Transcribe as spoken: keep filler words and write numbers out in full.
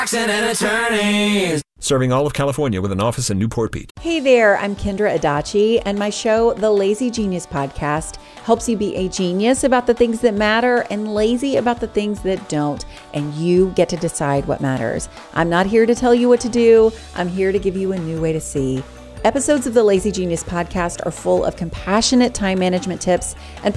Jackson and Attorneys. Serving all of California with an office in Newport Beach. Hey there, I'm Kendra Adachi, and my show, The Lazy Genius Podcast, helps you be a genius about the things that matter and lazy about the things that don't, and you get to decide what matters. I'm not here to tell you what to do. I'm here to give you a new way to see. Episodes of the Lazy Genius Podcast are full of compassionate time management tips and